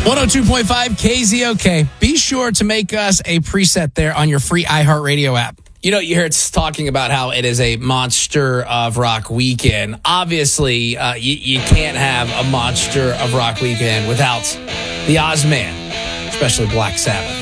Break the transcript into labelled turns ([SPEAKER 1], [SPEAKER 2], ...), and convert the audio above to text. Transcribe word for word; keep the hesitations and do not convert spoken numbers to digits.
[SPEAKER 1] one oh two point five K Z O K. Be sure to make us a preset there on your free iHeartRadio app. You know, you hear it's talking about how it is a monster of rock weekend. Obviously, uh, you, you can't have a monster of rock weekend without the Ozman, especially Black Sabbath.